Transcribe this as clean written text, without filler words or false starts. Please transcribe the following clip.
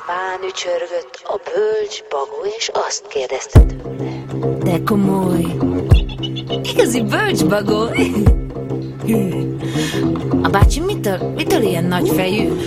fán ücsörgött a bölcs bagó, és azt kérdezte tőle. De komoly, igazi bölcs bagó. A bácsi mitől ilyen nagyfejű?